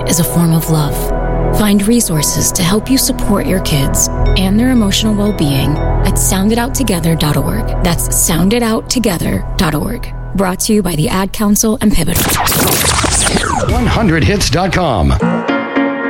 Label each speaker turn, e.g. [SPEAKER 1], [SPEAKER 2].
[SPEAKER 1] is a form of love. Find resources to help you support your kids and their emotional well-being at soundedouttogether.org. That's soundedouttogether.org. Brought to you by the Ad Council and Pivotal.
[SPEAKER 2] 100hits.com.